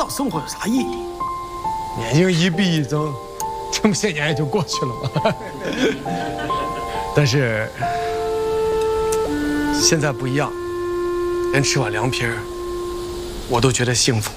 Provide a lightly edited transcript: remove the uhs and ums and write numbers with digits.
道生活有啥意义。 年龄一逼一增，这么些年也就过去了嘛。但是现在不一样，连吃碗凉皮儿，我都觉得幸福。